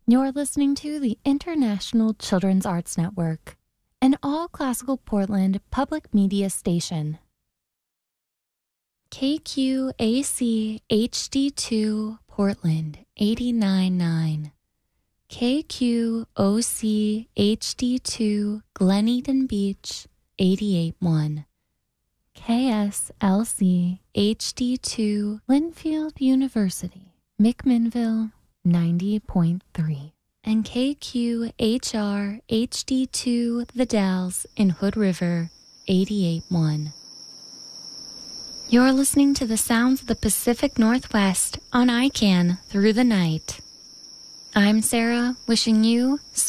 You're listening to the International Children's Arts Network, an all-classical Portland public media station. KQAC HD2 Portland 89.9. KQOC HD2 Glen Eden Beach 88.1. KSLC HD2 Linfield University, McMinnville 90.3. And KQHR HD2 The Dalles in Hood River 88.1. You're listening to the sounds of the Pacific Northwest on ICANN through the night. I'm Sarah, wishing you